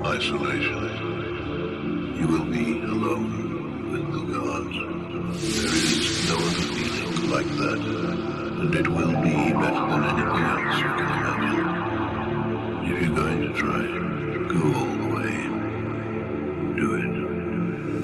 isolation. You will be alone with the gods. There is no other feeling like that, and it will be better than anything else you can imagine. If you're going to try,